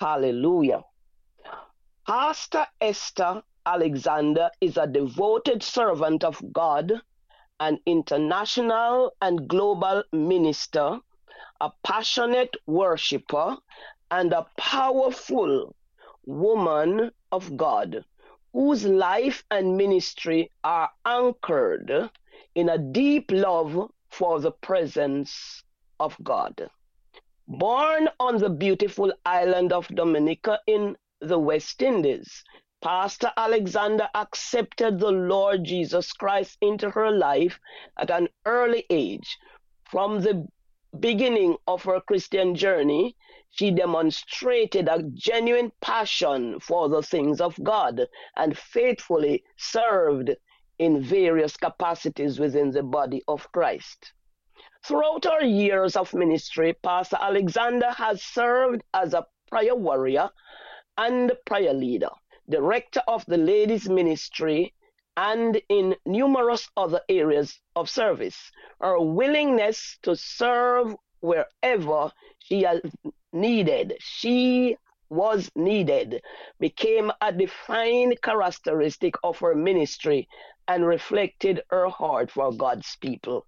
Hallelujah. Pastor Esther Alexander is a devoted servant of God, an international and global minister, a passionate worshiper, and a powerful woman of God whose life and ministry are anchored in a deep love for the presence of God. Born on the beautiful island of Dominica in the West Indies, Pastor Alexander accepted the Lord Jesus Christ into her life at an early age. From the beginning of her Christian journey, she demonstrated a genuine passion for the things of God and faithfully served in various capacities within the body of Christ. Throughout her years of ministry, Pastor Alexander has served as a prayer warrior and prayer leader, director of the ladies' ministry, and in numerous other areas of service. Her willingness to serve wherever she was needed, became a defining characteristic of her ministry and reflected her heart for God's people.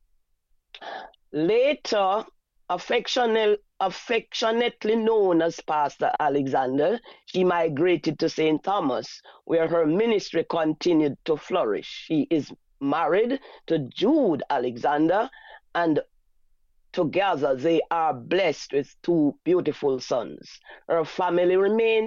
Later, affectionately known as Pastor Alexander, she migrated to St. Thomas, where her ministry continued to flourish. She is married to Jude Alexander, and together they are blessed with two beautiful sons. Her family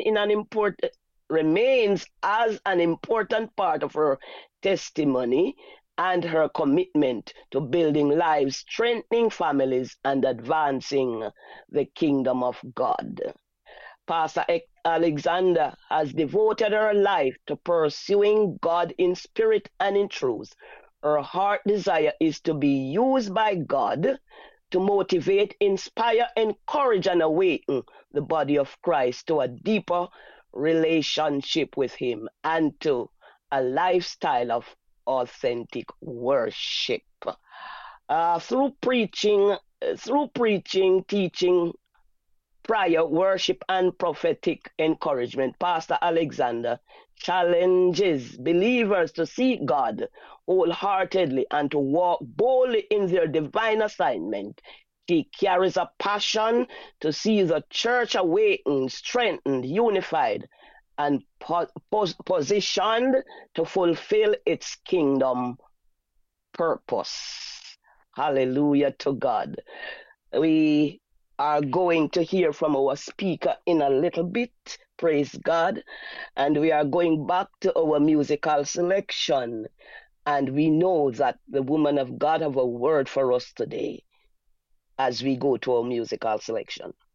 remains as an important part of her testimony and her commitment to building lives, strengthening families, and advancing the kingdom of God. Pastor Alexander has devoted her life to pursuing God in spirit and in truth. Her heart desire is to be used by God to motivate, inspire, encourage, and awaken the body of Christ to a deeper relationship with Him and to a lifestyle of authentic worship. Through preaching, teaching, prayer, worship, and prophetic encouragement, Pastor Alexander challenges believers to seek God wholeheartedly and to walk boldly in their divine assignment. She carries a passion to see the church awakened, strengthened, unified, and positioned to fulfill its kingdom purpose. Hallelujah to God. We are going to hear from our speaker in a little bit. Praise God. And we are going back to our musical selection. And we know that the woman of God have a word for us today as we go to our musical selection.